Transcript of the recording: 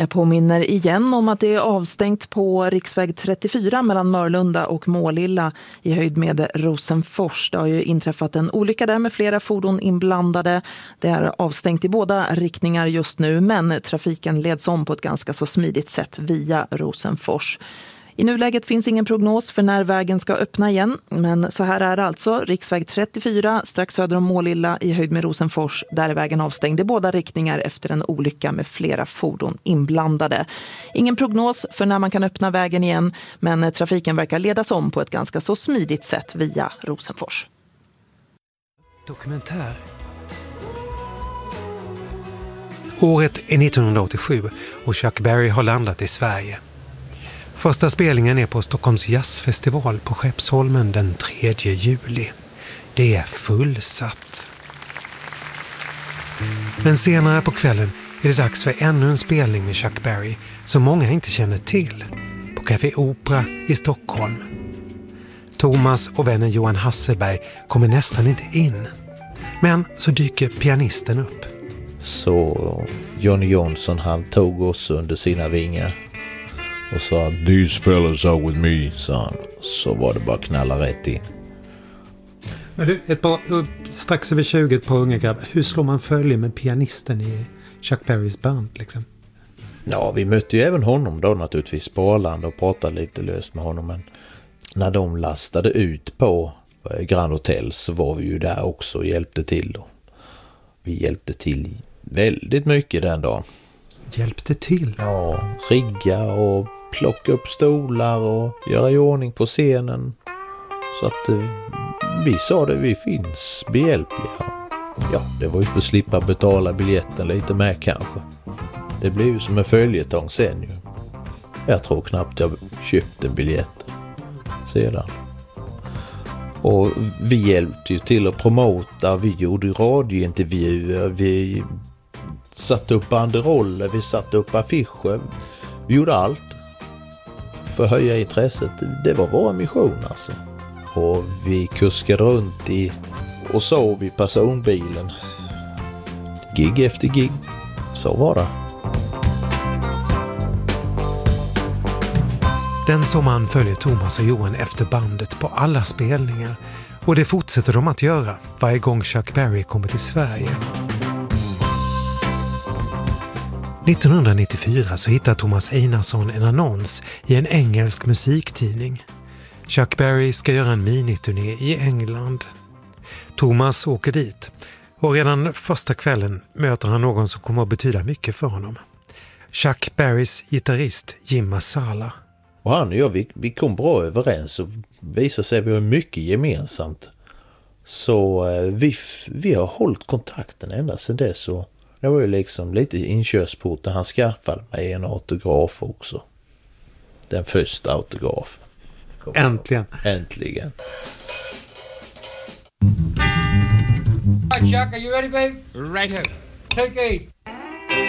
Jag påminner igen om att det är avstängt på riksväg 34 mellan Mörlunda och Målilla i höjd med Rosenfors. Det har ju inträffat en olycka där med flera fordon inblandade. Det är avstängt i båda riktningar just nu, men trafiken leds om på ett ganska så smidigt sätt via Rosenfors. I nuläget finns ingen prognos för när vägen ska öppna igen, men så här är det alltså. Riksväg 34 strax söder om Målilla i höjd med Rosenfors. Där är vägen avstängd i båda riktningar efter en olycka med flera fordon inblandade. Ingen prognos för när man kan öppna vägen igen, men trafiken verkar ledas om på ett ganska så smidigt sätt via Rosenfors. Dokumentär. Året är 1987 och Chuck Berry har landat i Sverige. Första spelningen är på Stockholms jazzfestival på Skeppsholmen den 3 juli. Det är fullsatt. Men senare på kvällen är det dags för ännu en spelning med Chuck Berry som många inte känner till, på Café Opera i Stockholm. Thomas och vännen Johan Hasselberg kommer nästan inte in. Men så dyker pianisten upp. Så Johnny Jonsson, han tog oss under sina vingar och sa, "These fellas are with me", sa han. Så var det bara knalla rätt in. Men du, strax över 20, ett par unga grabbar. Hur slår man följe med pianisten i Chuck Berrys band liksom? Ja, vi mötte ju även honom då naturligtvis på Arlanda och pratade lite löst med honom. Men när de lastade ut på Grand Hotel så var vi ju där också och hjälpte till då. Vi hjälpte till väldigt mycket den dagen. Hjälpte till? Ja, rigga och plocka upp stolar och göra i ordning på scenen. Så att vi sa det, vi finns behjälpliga. Ja, det var ju för att slippa betala biljetten lite mer kanske. Det blev ju som en följetong sen ju. Jag tror knappt jag köpte en biljett sedan. Och vi hjälpte ju till att promota, vi gjorde radiointervjuer, vi satte upp banderoller, vi satte upp affischer. Vi gjorde allt för att höja intresset. Det var vår mission alltså. Och vi kuskade runt och sov i personbilen. Gig efter gig. Så var det. Den sommaren följer Thomas och Johan efter bandet på alla spelningar. Och det fortsätter de att göra varje gång Chuck Berry kommer till Sverige. 1994 så hittar Thomas Einarsson en annons i en engelsk musiktidning. Chuck Berry ska göra en miniturné i England. Thomas åker dit och redan första kvällen möter han någon som kommer att betyda mycket för honom. Chuck Berrys gitarrist Jim Masala. Och han och jag, vi kom bra överens och visade sig att vi har mycket gemensamt. Så vi har hållit kontakten ända sedan dess. Och det var ju liksom lite inkörsport där han skaffade mig en autograf också. Den första autografen. Äntligen. Äntligen. Hi Chuck, are you ready babe? Right here. Take 8.